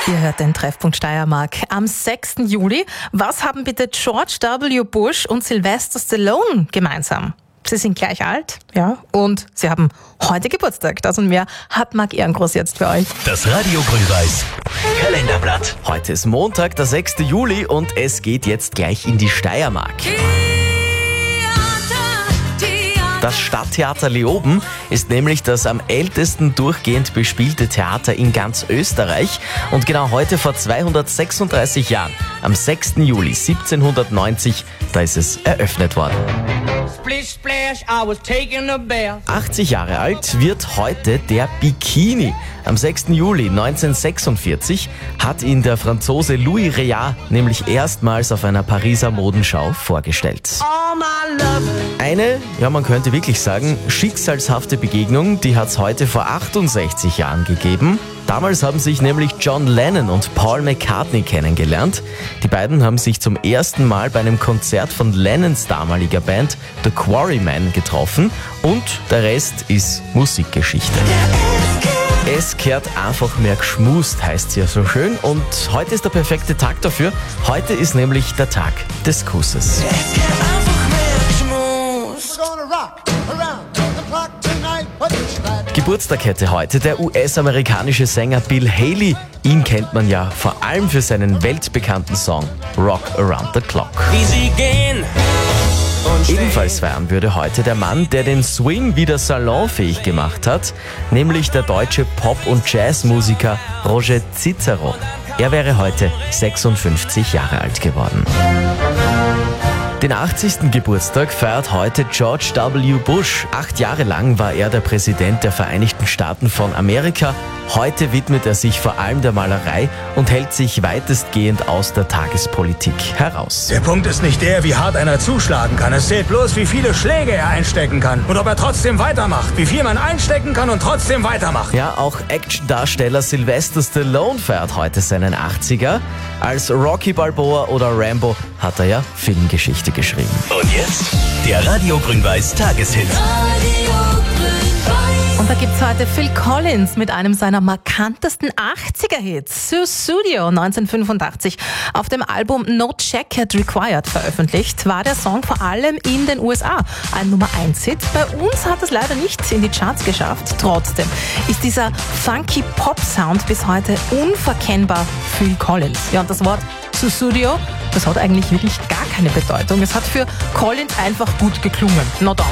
Ihr hört den Treffpunkt Steiermark am 6. Juli. Was haben bitte George W. Bush und Sylvester Stallone gemeinsam? Sie sind gleich alt, ja, und sie haben heute Geburtstag. Das und mehr hat Marc Ehrengroß jetzt für euch. Das Radio Grün-Weiß Kalenderblatt. Heute ist Montag, der 6. Juli und es geht jetzt gleich in die Steiermark. Das Stadttheater Leoben ist nämlich das am ältesten durchgehend bespielte Theater in ganz Österreich. Und genau heute vor 236 Jahren, am 6. Juli 1790, da ist es eröffnet worden. 80 Jahre alt wird heute der Bikini. Am 6. Juli 1946 hat ihn der Franzose Louis Réard nämlich erstmals auf einer Pariser Modenschau vorgestellt. Eine, ja man könnte wirklich sagen, schicksalshafte Begegnung, die hat es heute vor 68 Jahren gegeben. Damals haben sich nämlich John Lennon und Paul McCartney kennengelernt. Die beiden haben sich zum ersten Mal bei einem Konzert von Lennons damaliger Band The Quarrymen getroffen und der Rest ist Musikgeschichte. Es kehrt einfach mehr geschmust, heißt es ja so schön. Und heute ist der perfekte Tag dafür. Heute ist nämlich der Tag des Kusses. Geburtstag hätte heute der US-amerikanische Sänger Bill Haley. Ihn kennt man ja vor allem für seinen weltbekannten Song Rock Around the Clock. Ebenfalls feiern würde heute der Mann, der den Swing wieder salonfähig gemacht hat, nämlich der deutsche Pop- und Jazzmusiker Roger Cicero. Er wäre heute 56 Jahre alt geworden. Den 80. Geburtstag feiert heute George W. Bush. 8 Jahre lang war er der Präsident der Vereinigten Staaten von Amerika. Heute widmet er sich vor allem der Malerei und hält sich weitestgehend aus der Tagespolitik heraus. Der Punkt ist nicht der, wie hart einer zuschlagen kann. Es zählt bloß, wie viele Schläge er einstecken kann. Und ob er trotzdem weitermacht. Wie viel man einstecken kann und trotzdem weitermacht. Ja, auch Actiondarsteller Sylvester Stallone feiert heute seinen 80er. Als Rocky Balboa oder Rambo hat er ja Filmgeschichte geschrieben. Und jetzt der Radio Grün-Weiß Tageshit. Und da gibt's heute Phil Collins mit einem seiner markantesten 80er-Hits, Sussudio 1985. Auf dem Album No Jacket Required veröffentlicht, war der Song vor allem in den USA ein Nummer-1-Hit. Bei uns hat es leider nicht in die Charts geschafft. Trotzdem ist dieser funky Pop-Sound bis heute unverkennbar Phil Collins. Ja, und das Wort Sussudio, das hat eigentlich wirklich gar keine Bedeutung. Es hat für Collins einfach gut geklungen.